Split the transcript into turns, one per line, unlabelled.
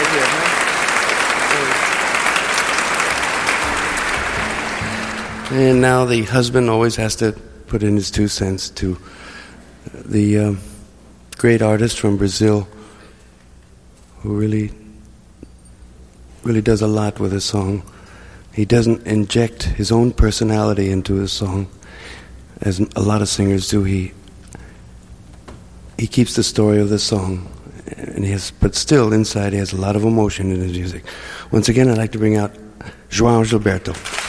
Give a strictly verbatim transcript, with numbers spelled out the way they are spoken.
here, man.
And now the husband always has to put in his two cents to the uh, great artist from Brazil who really, really does a lot with his song. He doesn't inject his own personality into his song, as a lot of singers do. He he keeps the story of the song, and he has, but still inside he has a lot of emotion in his music. Once again, I'd like to bring out João Gilberto.